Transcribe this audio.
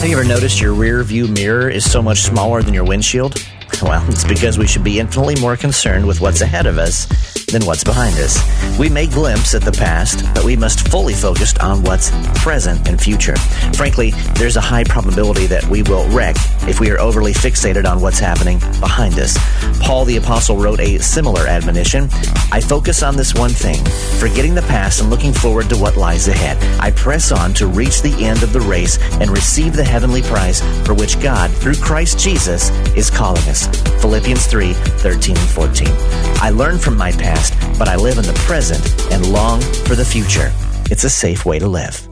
Have you ever noticed your rear view mirror is so much smaller than your windshield? Well, it's because we should be infinitely more concerned with what's ahead of us than what's behind us. We may glimpse at the past, but we must fully focus on what's present and future. Frankly, there's a high probability that we will wreck if we are overly fixated on what's happening behind us. Paul the Apostle wrote a similar admonition. I focus on this one thing, forgetting the past and looking forward to what lies ahead. I press on to reach the end of the race and receive the heavenly prize for which God, through Christ Jesus, is calling us. Philippians 3:13 and 14. I learn from my past, but I live in the present and long for the future. It's a safe way to live.